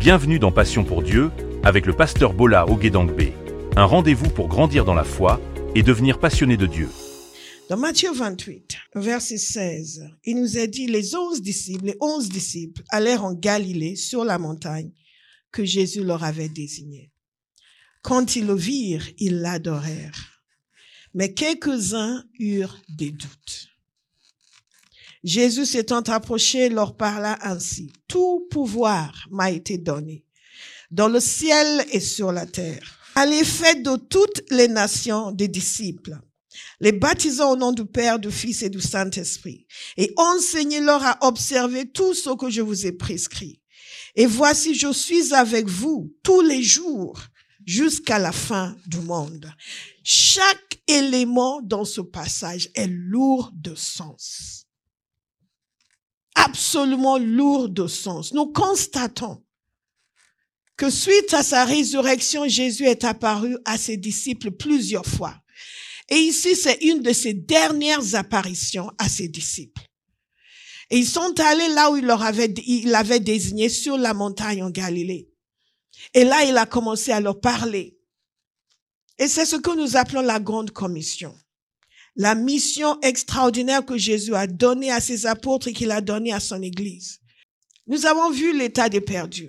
Bienvenue dans Passion pour Dieu avec le pasteur Bola Oguedangbe. Un rendez-vous pour grandir dans la foi et devenir passionné de Dieu. Dans Matthieu 28, verset 16, il nous est dit, les 11 disciples allèrent en Galilée sur la montagne que Jésus leur avait désignée. Quand ils le virent, ils l'adorèrent. Mais quelques-uns eurent des doutes. Jésus s'étant approché, leur parla ainsi. Tout pouvoir m'a été donné, dans le ciel et sur la terre. Allez, faites de toutes les nations des disciples, les baptisant au nom du Père, du Fils et du Saint-Esprit, et enseignez-leur à observer tout ce que je vous ai prescrit. Et voici, je suis avec vous tous les jours jusqu'à la fin du monde. Chaque élément dans ce passage est lourd de sens. Absolument lourd de sens. Nous constatons que suite à sa résurrection, Jésus est apparu à ses disciples plusieurs fois. Et ici, c'est une de ses dernières apparitions à ses disciples. Et ils sont allés là où il avait désigné, sur la montagne en Galilée. Et là, il a commencé à leur parler. Et c'est ce que nous appelons la grande commission. La mission extraordinaire que Jésus a donnée à ses apôtres et qu'il a donnée à son Église. Nous avons vu l'état des perdus.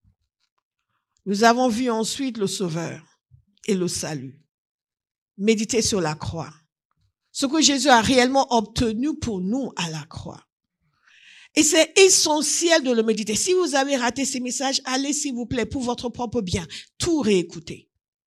Nous avons vu ensuite le Sauveur et le salut. Méditer sur la croix. Ce que Jésus a réellement obtenu pour nous à la croix. Et c'est essentiel de le méditer. Si vous avez raté ces messages, allez s'il vous plaît, pour votre propre bien, tout réécouter.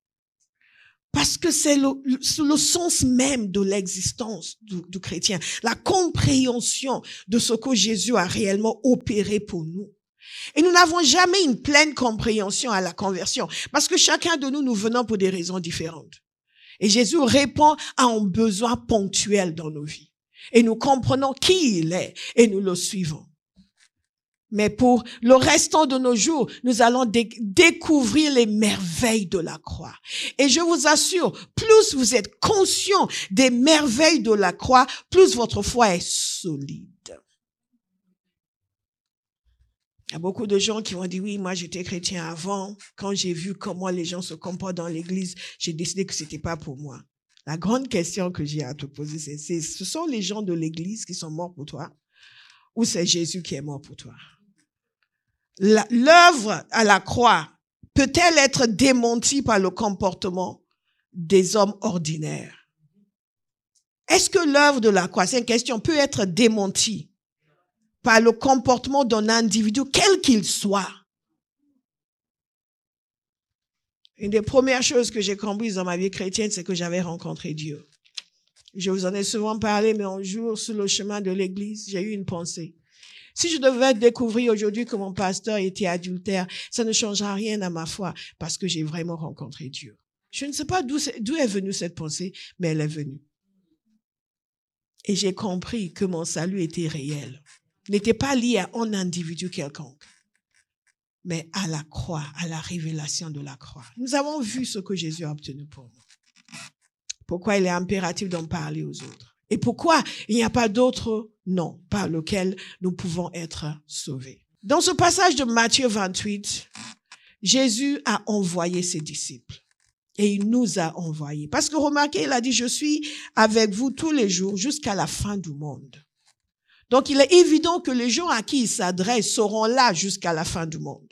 Parce que c'est le sens même de l'existence du chrétien. La compréhension de ce que Jésus a réellement opéré pour nous. Et nous n'avons jamais une pleine compréhension à la conversion. Parce que chacun de nous venons pour des raisons différentes. Et Jésus répond à un besoin ponctuel dans nos vies. Et nous comprenons qui il est et nous le suivons. Mais pour le restant de nos jours, nous allons découvrir les merveilles de la croix. Et je vous assure, plus vous êtes conscient des merveilles de la croix, plus votre foi est solide. Il y a beaucoup de gens qui vont dire, oui, moi j'étais chrétien avant. Quand j'ai vu comment les gens se comportent dans l'église, j'ai décidé que c'était pas pour moi. La grande question que j'ai à te poser, c'est ce sont les gens de l'église qui sont morts pour toi ou c'est Jésus qui est mort pour toi? L'œuvre à la croix peut-elle être démentie par le comportement des hommes ordinaires? Est-ce que l'œuvre de la croix, c'est une question, peut être démentie par le comportement d'un individu, quel qu'il soit? Une des premières choses que j'ai comprises dans ma vie chrétienne, c'est que j'avais rencontré Dieu. Je vous en ai souvent parlé, mais un jour, sur le chemin de l'église, j'ai eu une pensée. Si je devais découvrir aujourd'hui que mon pasteur était adultère, ça ne changera rien à ma foi parce que j'ai vraiment rencontré Dieu. Je ne sais pas d'où est venue cette pensée, mais elle est venue. Et j'ai compris que mon salut était réel. N'était pas lié à un individu quelconque, mais à la croix, à la révélation de la croix. Nous avons vu ce que Jésus a obtenu pour nous. Pourquoi il est impératif d'en parler aux autres? Et pourquoi il n'y a pas d'autre nom par lequel nous pouvons être sauvés? Dans ce passage de Matthieu 28, Jésus a envoyé ses disciples. Et il nous a envoyés. Parce que remarquez, il a dit, je suis avec vous tous les jours jusqu'à la fin du monde. Donc il est évident que les gens à qui il s'adresse seront là jusqu'à la fin du monde.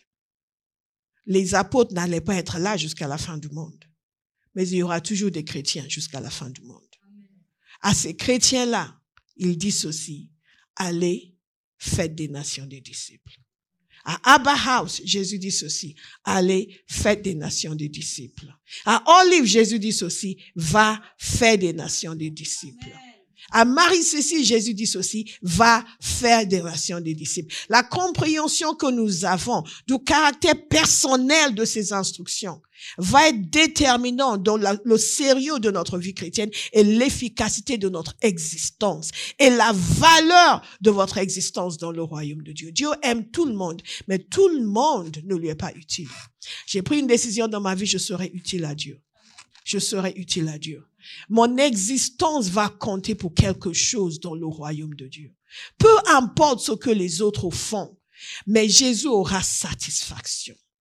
Les apôtres n'allaient pas être là jusqu'à la fin du monde. Mais il y aura toujours des chrétiens jusqu'à la fin du monde. À ces chrétiens-là, il dit ceci, allez, faites des nations des disciples. À Abba House, Jésus dit ceci, allez, faites des nations des disciples. À Olive, Jésus dit ceci, va, fais des nations des disciples. Amen. À Marie-Cécile, Jésus dit ceci, va faire des nations des disciples. La compréhension que nous avons du caractère personnel de ces instructions va être déterminant dans le sérieux de notre vie chrétienne et l'efficacité de notre existence et la valeur de votre existence dans le royaume de Dieu. Dieu aime tout le monde, mais tout le monde ne lui est pas utile. J'ai pris une décision dans ma vie, je serai utile à Dieu. Je serai utile à Dieu. Mon existence va compter pour quelque chose dans le royaume de Dieu. Peu importe ce que les autres font, mais Jésus aura satisfaction.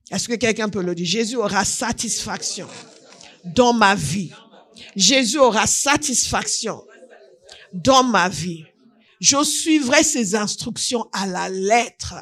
Est-ce que quelqu'un peut le dire? Jésus aura satisfaction dans ma vie. Jésus aura satisfaction dans ma vie. Je suivrai ses instructions à la lettre.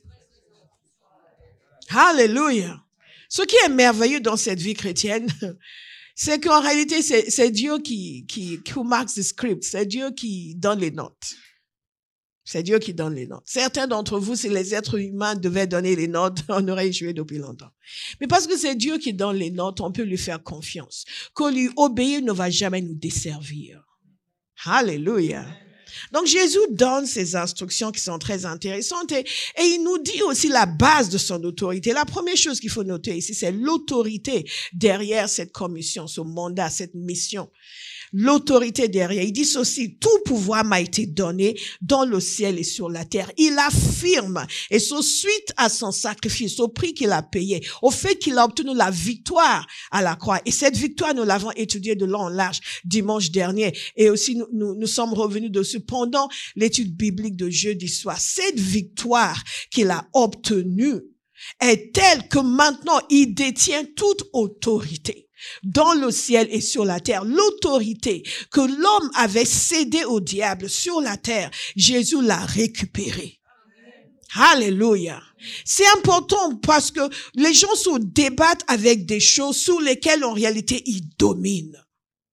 Alléluia. Ce qui est merveilleux dans cette vie chrétienne, c'est qu'en réalité, c'est Dieu qui marque the script. C'est Dieu qui donne les notes. C'est Dieu qui donne les notes. Certains d'entre vous, si les êtres humains devaient donner les notes, on aurait échoué depuis longtemps. Mais parce que c'est Dieu qui donne les notes, on peut lui faire confiance. Que lui obéir ne va jamais nous desservir. Alléluia. Donc Jésus donne ces instructions qui sont très intéressantes et il nous dit aussi la base de son autorité. La première chose qu'il faut noter ici, c'est l'autorité derrière cette commission, ce mandat, cette mission. L'autorité derrière. Il dit ceci, tout pouvoir m'a été donné dans le ciel et sur la terre. Il affirme, et c'est suite à son sacrifice, au prix qu'il a payé, au fait qu'il a obtenu la victoire à la croix. Et cette victoire, nous l'avons étudiée de long en large dimanche dernier. Et aussi, nous sommes revenus dessus pendant l'étude biblique de jeudi soir. Cette victoire qu'il a obtenue est telle que maintenant, il détient toute autorité dans le ciel et sur la terre. L'autorité que l'homme avait cédée au diable sur la terre, Jésus l'a récupérée. Alléluia. C'est important parce que les gens se débattent avec des choses sur lesquelles en réalité ils dominent.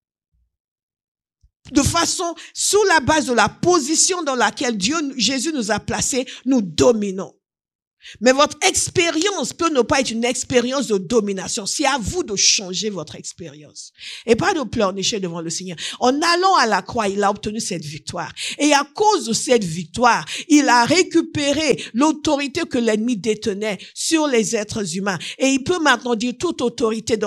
De façon, sur la base de la position dans laquelle Jésus nous a placés, nous dominons. Mais votre expérience peut ne pas être une expérience de domination. C'est à vous de changer votre expérience. Et pas de pleurnicher devant le Seigneur. En allant à la croix, il a obtenu cette victoire. Et à cause de cette victoire, il a récupéré l'autorité que l'ennemi détenait sur les êtres humains. Et il peut maintenant dire toute autorité dans